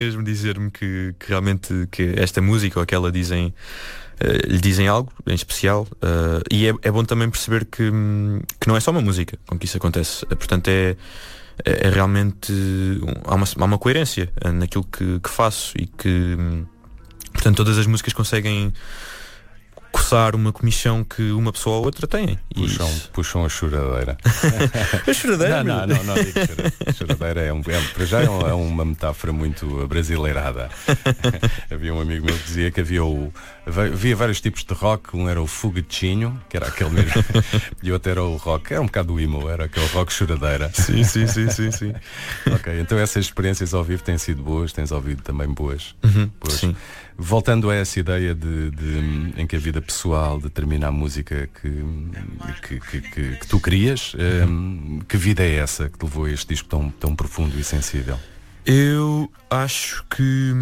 mesmo dizer-me que realmente que esta música ou aquela lhe dizem algo em especial, e é bom também perceber que não é só uma música com que isso acontece. Portanto é realmente há uma coerência naquilo que faço e que portanto todas as músicas conseguem coçar uma comichão que uma pessoa ou outra tem. Puxam a choradeira. A choradeira? Não digo choradeira. Choradeira para já é uma metáfora muito brasileirada. Havia um amigo meu que dizia que havia vários tipos de rock. Um era o foguetinho, que era aquele mesmo, e outro era o rock, era um bocado do emo, era aquele rock choradeira. Sim. Ok, então essas experiências ao vivo têm sido boas, tens ouvido também boas. Boas. Sim. Voltando a essa ideia em que a vida pessoal determina a música que tu crias, que vida é essa que te levou a este disco tão profundo e sensível? Eu acho que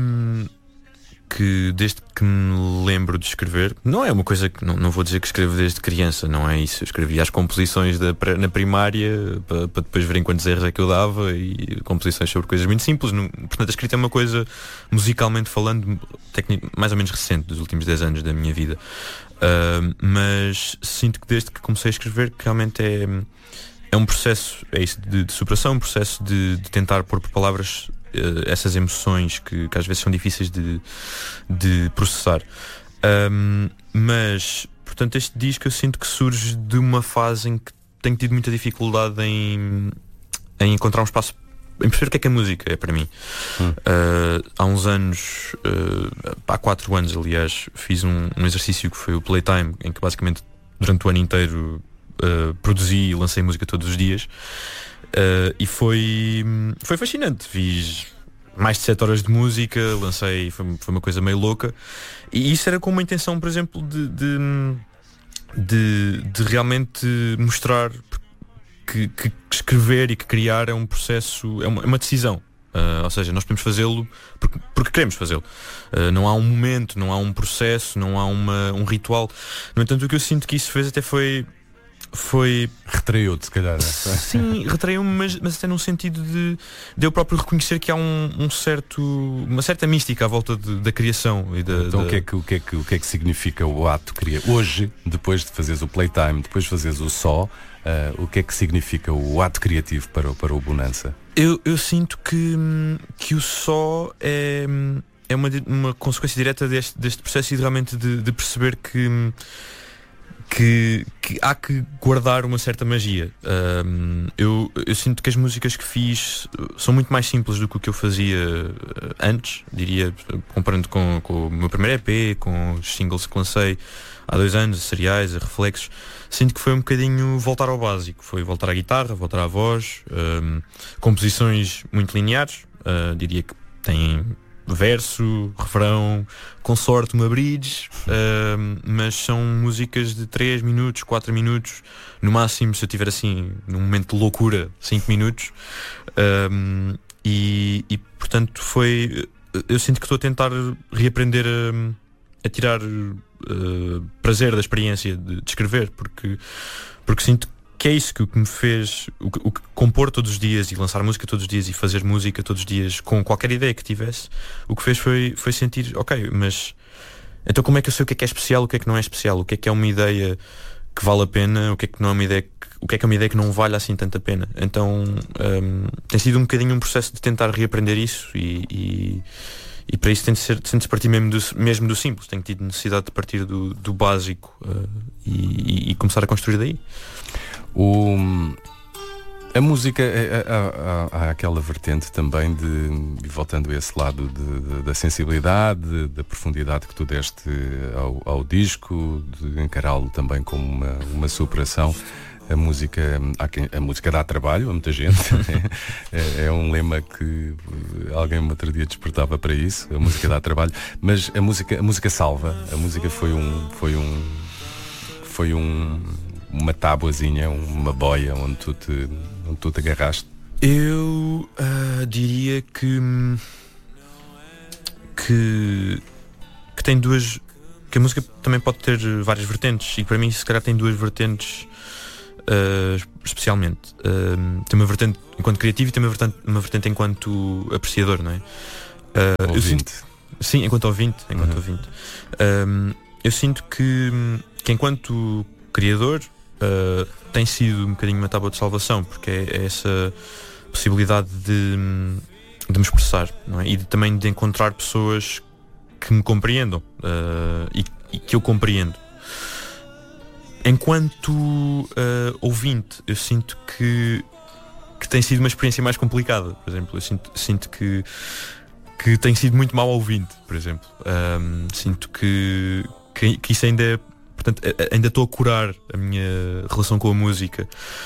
desde que me lembro de escrever, não é uma coisa que não vou dizer que escrevo desde criança, não é isso. Eu escrevi as composições na primária para depois verem quantos erros é que eu dava, e composições sobre coisas muito simples. Portanto, a escrita é uma coisa, musicalmente falando, mais ou menos recente, dos últimos 10 anos da minha vida. Mas sinto que desde que comecei a escrever, que realmente é um processo, é isso, de superação, um processo de tentar pôr por palavras essas emoções que às vezes são difíceis de processar. Mas, portanto, este disco eu sinto que surge de uma fase em que tenho tido muita dificuldade em encontrar um espaço, em perceber o que é a música é para mim. Há uns anos, há 4 anos aliás, fiz um exercício que foi o Playtime, em que basicamente durante o ano inteiro produzi e lancei música todos os dias. E foi fascinante. Fiz mais de 7 horas de música, lancei, foi uma coisa meio louca. E isso era com uma intenção, por exemplo, de realmente mostrar que escrever e que criar é um processo, é uma decisão. Ou seja, nós podemos fazê-lo porque queremos fazê-lo. Não há um momento, não há um processo, não há um ritual. No entanto, o que eu sinto que isso fez até foi retraiu-te, se calhar. Sim, retraiu-me, mas até num sentido de eu próprio reconhecer que há uma certa mística à volta da criação e então o que é que significa o ato criar? Hoje, depois de fazeres o Playtime, depois de fazeres o Só, o que é que significa o ato criativo para o Bonança? Eu sinto que o Só é uma consequência direta deste processo, e realmente de perceber que há que guardar uma certa magia. Eu sinto que as músicas que fiz são muito mais simples do que o que eu fazia antes, diria, comparando com o meu primeiro EP, com os singles que lancei há 2 anos, a Cereais, a Reflexos. Sinto que foi um bocadinho voltar ao básico, foi voltar à guitarra, voltar à voz, composições muito lineares, diria que têm verso, refrão, com sorte uma bridge, mas são músicas de 3 minutos, 4 minutos, no máximo, se eu tiver assim num momento de loucura, 5 minutos. E portanto eu sinto que estou a tentar reaprender a tirar prazer da experiência de escrever, porque sinto que é isso que me fez o que compor todos os dias e lançar música todos os dias e fazer música todos os dias com qualquer ideia que tivesse. O que fez foi sentir, ok, mas então como é que eu sei o que é especial, o que é que não é especial, o que é uma ideia que vale a pena, o que é que não é uma ideia que não vale assim tanta pena. Então tem sido um bocadinho um processo de tentar reaprender isso, e para isso tem de partir mesmo do simples. Tenho tido necessidade de partir do básico e começar a construir daí. A música, há aquela vertente também voltando a esse lado da sensibilidade, da profundidade que tu deste ao disco, de encará-lo também como uma superação. A música dá trabalho a muita gente. É um lema que alguém me outro dia despertava para isso. A música dá trabalho, mas a música salva. A música foi uma tábuazinha, uma boia onde tu te agarraste. Eu diria que tem duas, que a música também pode ter várias vertentes, e para mim se calhar tem 2 vertentes especialmente. Tem uma vertente enquanto criativo e tem uma vertente enquanto apreciador, não é? Ouvinte. Sim, enquanto ouvinte. Eu sinto que enquanto criador tem sido um bocadinho uma tábua de salvação, porque é essa possibilidade de me expressar, não é? E também de encontrar pessoas que me compreendam e que eu compreendo. Enquanto ouvinte, eu sinto que tem sido uma experiência mais complicada. Por exemplo, eu sinto que tenho sido muito mau ouvinte, por exemplo. Sinto que isso ainda é, portanto, ainda estou a curar a minha relação com a música.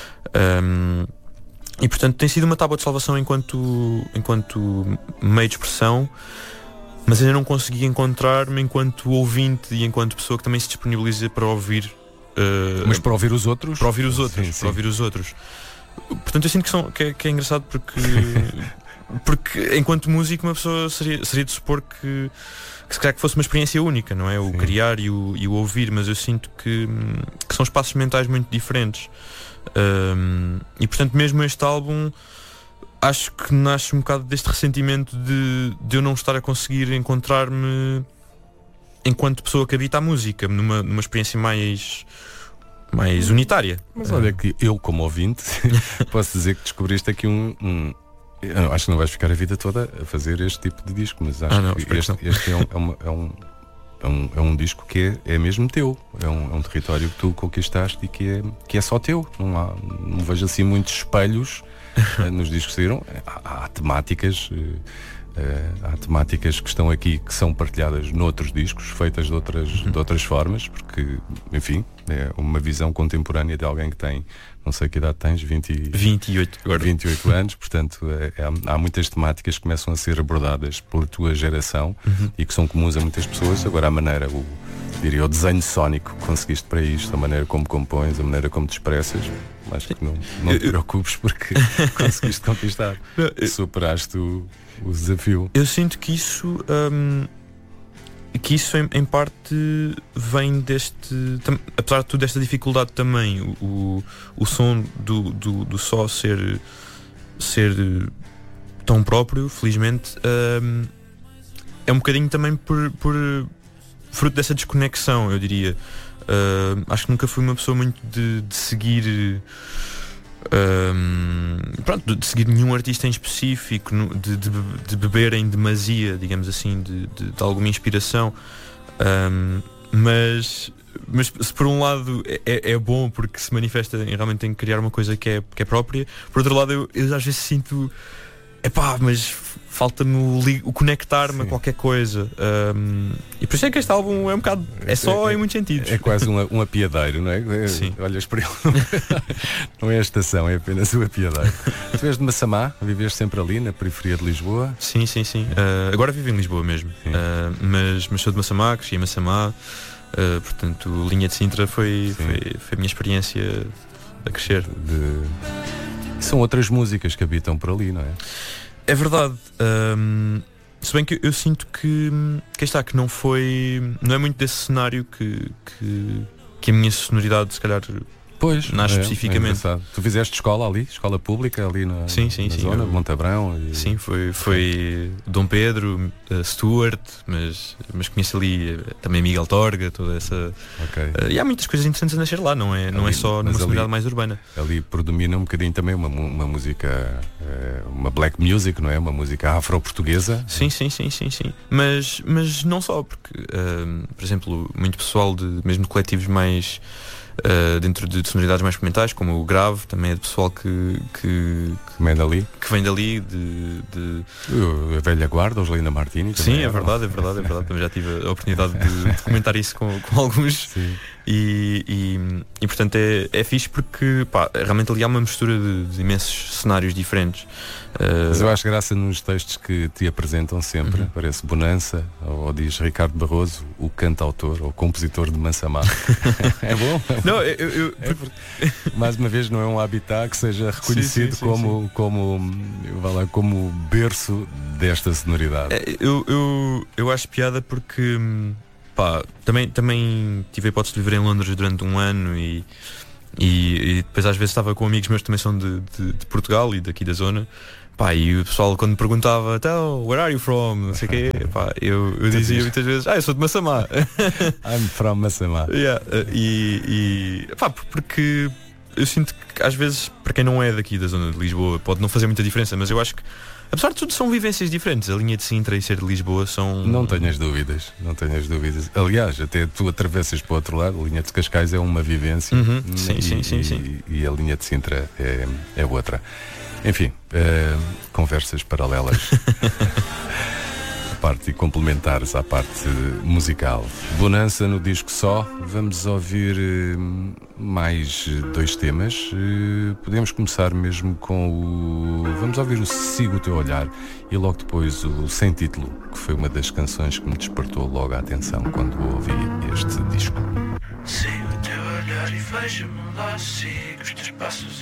E portanto tem sido uma tábua de salvação enquanto meio de expressão, mas ainda não consegui encontrar-me enquanto ouvinte e enquanto pessoa que também se disponibiliza para ouvir. Mas para ouvir os outros? Para ouvir os outros, sim. Para ouvir os outros. Portanto eu sinto que é engraçado porque enquanto músico uma pessoa seria de supor que se calhar que fosse uma experiência única, não é? O criar e o ouvir, mas eu sinto que são espaços mentais muito diferentes. E portanto mesmo este álbum acho que nasce um bocado deste ressentimento de eu não estar a conseguir encontrar-me enquanto pessoa que habita a música numa experiência mais unitária. Mas olha que eu como ouvinte posso dizer que descobriste aqui eu acho que não vais ficar a vida toda a fazer este tipo de disco, mas acho que este é um disco que é mesmo teu, é um território que tu conquistaste e que é só teu. Não vejo assim muitos espelhos nos discos que saíram. Há temáticas que estão aqui que são partilhadas noutros discos, feitas de outras formas, porque, enfim, é uma visão contemporânea de alguém que tem, não sei que idade tens, 28 agora. 28 anos, portanto há muitas temáticas que começam a ser abordadas pela tua geração e que são comuns a muitas pessoas. Agora a maneira, o desenho sónico que conseguiste para isto, a maneira como compões, a maneira como te expressas, acho que não te preocupes porque conseguiste conquistar, superaste o desafio. Eu sinto que isso em parte vem apesar de tudo, desta dificuldade também, o som do só ser tão próprio, felizmente, é um bocadinho também por fruto dessa desconexão, eu diria. Acho que nunca fui uma pessoa muito de seguir de seguir nenhum artista em específico, de beber em demasia, digamos assim, de alguma inspiração, mas se por um lado é bom porque se manifesta realmente em criar uma coisa que é própria, por outro lado eu às vezes sinto mas falta-me o conectar-me a qualquer coisa, e por isso é que este álbum é um bocado em muitos sentidos. É quase um apiadeiro, não é? Sim. Olhas para ele, não é a estação, é apenas o apiadeiro. Tu és de Massamá, viveste sempre ali na periferia de Lisboa? Sim. Agora vivo em Lisboa mesmo, mas sou de Massamá, cresci em Massamá, portanto linha de Sintra foi a minha experiência a crescer. São outras músicas que habitam por ali, não é? É verdade. Se bem que eu sinto que não é muito desse cenário que a minha sonoridade se calhar nasce especificamente. Tu fizeste escola ali, escola pública ali na zona de Montabrão? Sim, foi Dom Pedro, Stuart, mas conheço ali também Miguel Torga, toda essa. E há muitas coisas interessantes a nascer lá, não é só numa sonoridade mais urbana. Ali predomina um bocadinho também uma música, uma black music, não é? Uma música afro-portuguesa. Sim. Mas não só, porque, por exemplo, muito pessoal mesmo de coletivos mais. Dentro de sonoridades mais experimentais, como o Grave, também é de pessoal que vem dali, de a velha guarda, os Linda Martini. Sim, é verdade. Também já tive a oportunidade de comentar isso com alguns. Sim. E portanto é fixe porque realmente ali há uma mistura de imensos cenários diferentes. Mas eu acho graça nos textos que te apresentam sempre. Parece Bonança, ou diz Ricardo Barroso, o cantautor ou compositor de Massamá. É bom? Não, mais uma vez não é um habitat que seja reconhecido como berço desta sonoridade. Eu acho piada porque também tive a hipótese de viver em Londres durante um ano e depois às vezes estava com amigos meus que também são de Portugal e daqui da zona, Pá, e o pessoal quando me perguntava, então, where are you from? Não sei o quê, pá, eu dizia muitas vezes, eu sou de Massamá. I'm from Massamá. Yeah, pá, porque eu sinto que às vezes, para quem não é daqui da zona de Lisboa, pode não fazer muita diferença, mas eu acho que, apesar de tudo, são vivências diferentes. A linha de Sintra e ser de Lisboa são... Não tenhas dúvidas. Aliás, até tu atravessas para o outro lado, a linha de Cascais é uma vivência. Sim. E a linha de Sintra é outra. Enfim, conversas paralelas. E complementares à parte musical. Bonança no disco só. Vamos ouvir mais 2 temas. Podemos começar mesmo com vamos ouvir o Sigo o Teu Olhar e logo depois o Sem Título, que foi uma das canções que me despertou logo a atenção quando ouvi este disco. Sigo o teu olhar e vejo-me lá, sigo os teus passos